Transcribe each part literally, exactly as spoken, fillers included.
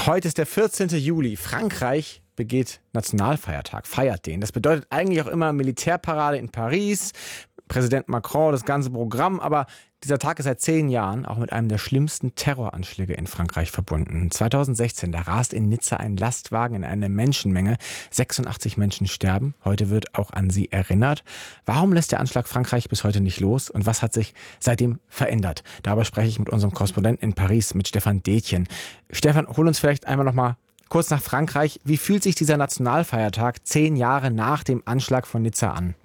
Heute ist der vierzehnte Juli. Frankreich begeht Nationalfeiertag, feiert den. Das bedeutet eigentlich auch immer Militärparade in Paris, Präsident Macron, das ganze Programm. Aber dieser Tag ist seit zehn Jahren auch mit einem der schlimmsten Terroranschläge in Frankreich verbunden. zweitausendsechzehn, da rast in Nizza ein Lastwagen in eine Menschenmenge. sechsundachtzig Menschen sterben. Heute wird auch an sie erinnert. Warum lässt der Anschlag Frankreich bis heute nicht los? Und was hat sich seitdem verändert? Darüber spreche ich mit unserem Korrespondenten in Paris, mit Stefan Detjen. Stefan, hol uns vielleicht einmal noch mal kurz nach Frankreich. Wie fühlt sich dieser Nationalfeiertag zehn Jahre nach dem Anschlag von Nizza an?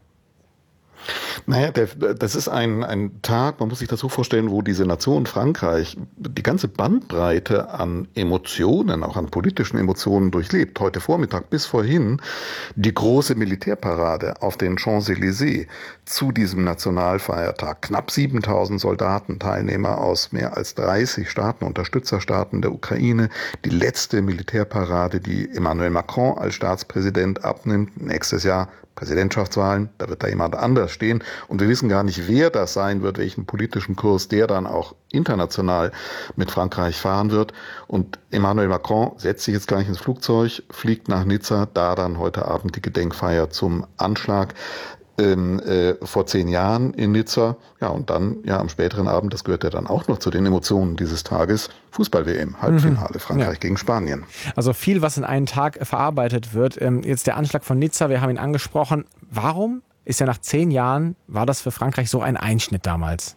Naja, der, das ist ein, ein Tag, man muss sich das so vorstellen, wo diese Nation Frankreich die ganze Bandbreite an Emotionen, auch an politischen Emotionen durchlebt. Heute Vormittag bis vorhin die große Militärparade auf den Champs-Élysées zu diesem Nationalfeiertag. Knapp siebentausend Soldaten, Teilnehmer aus mehr als dreißig Staaten, Unterstützerstaaten der Ukraine. Die letzte Militärparade, die Emmanuel Macron als Staatspräsident abnimmt. Nächstes Jahr Präsidentschaftswahlen, da wird da jemand anders stehen. Und wir wissen gar nicht, wer das sein wird, welchen politischen Kurs der dann auch international mit Frankreich fahren wird. Und Emmanuel Macron setzt sich jetzt gleich ins Flugzeug, fliegt nach Nizza, da dann heute Abend die Gedenkfeier zum Anschlag ähm, äh, vor zehn Jahren in Nizza. Ja, und dann ja am späteren Abend, das gehört ja dann auch noch zu den Emotionen dieses Tages, Fußball-W M, Halbfinale, mhm. Frankreich ja. gegen Spanien. Also viel, was in einen Tag verarbeitet wird. Jetzt der Anschlag von Nizza, wir haben ihn angesprochen. Warum ist ja nach zehn Jahren, war das für Frankreich so ein Einschnitt damals?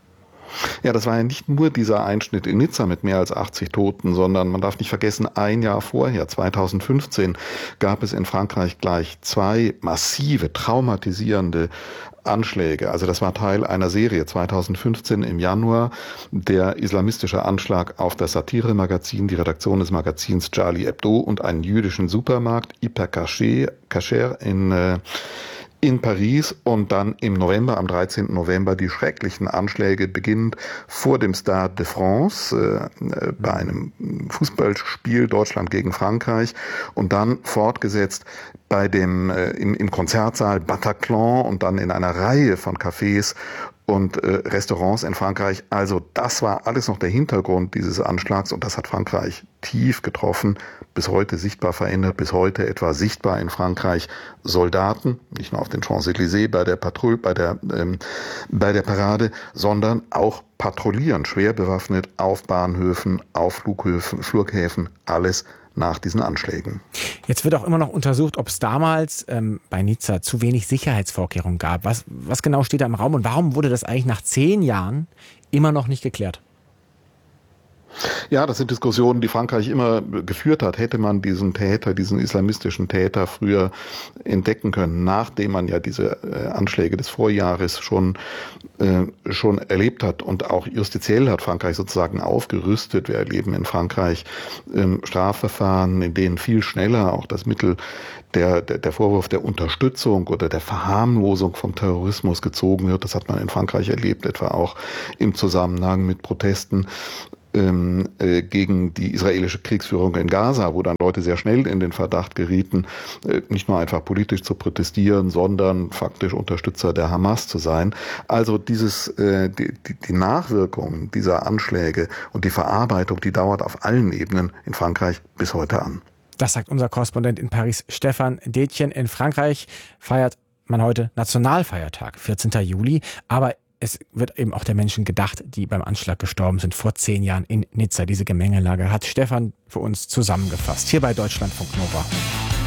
Ja, das war ja nicht nur dieser Einschnitt in Nizza mit mehr als achtzig Toten, sondern man darf nicht vergessen, ein Jahr vorher, zweitausendfünfzehn, gab es in Frankreich gleich zwei massive, traumatisierende Anschläge. Also das war Teil einer Serie. zweitausendfünfzehn im Januar der islamistische Anschlag auf das Satire-Magazin, die Redaktion des Magazins Charlie Hebdo und einen jüdischen Supermarkt, Hyper-Cacher in äh, in Paris, und dann im November, am dreizehnten November, die schrecklichen Anschläge, beginnend vor dem Stade de France, äh, bei einem Fußballspiel Deutschland gegen Frankreich, und dann fortgesetzt bei dem äh, im, im Konzertsaal Bataclan und dann in einer Reihe von Cafés und äh, Restaurants in Frankreich. Also das war alles noch der Hintergrund dieses Anschlags, und das hat Frankreich tief getroffen, bis heute sichtbar verändert, bis heute etwa sichtbar in Frankreich Soldaten, nicht nur auf den Champs-Élysées bei der Patrouille, bei der ähm, bei der Parade, sondern auch patrouillieren, schwer bewaffnet auf Bahnhöfen, auf Flughöfen, Flughäfen, alles nach diesen Anschlägen. Jetzt wird auch immer noch untersucht, ob es damals ähm, bei Nizza zu wenig Sicherheitsvorkehrungen gab. Was, was genau steht da im Raum und warum wurde das eigentlich nach zehn Jahren immer noch nicht geklärt? Ja, das sind Diskussionen, die Frankreich immer geführt hat. Hätte man diesen Täter, diesen islamistischen Täter früher entdecken können, nachdem man ja diese äh, Anschläge des Vorjahres schon äh, schon erlebt hat, und auch justiziell hat Frankreich sozusagen aufgerüstet. Wir erleben in Frankreich ähm, Strafverfahren, in denen viel schneller auch das Mittel der, der der Vorwurf der Unterstützung oder der Verharmlosung vom Terrorismus gezogen wird. Das hat man in Frankreich erlebt, etwa auch im Zusammenhang mit Protesten Ähm, äh, gegen die israelische Kriegsführung in Gaza, wo dann Leute sehr schnell in den Verdacht gerieten, äh, nicht nur einfach politisch zu protestieren, sondern faktisch Unterstützer der Hamas zu sein. Also dieses, äh, die, die, die Nachwirkungen dieser Anschläge und die Verarbeitung, die dauert auf allen Ebenen in Frankreich bis heute an. Das sagt unser Korrespondent in Paris, Stefan Detjen. In Frankreich feiert man heute Nationalfeiertag, vierzehnten Juli, aber es wird eben auch der Menschen gedacht, die beim Anschlag gestorben sind vor zehn Jahren in Nizza. Diese Gemengelage hat Stefan für uns zusammengefasst, hier bei Deutschlandfunk Nova.